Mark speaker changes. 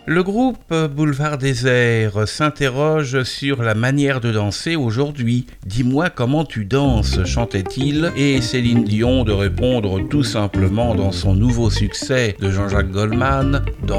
Speaker 1: Le groupe Boulevard Désert s'interroge sur la manière de danser aujourd'hui. Dis-moi comment tu danses, chantait-il, et Céline Dion de répondre tout simplement dans son nouveau succès de Jean-Jacques Goldman,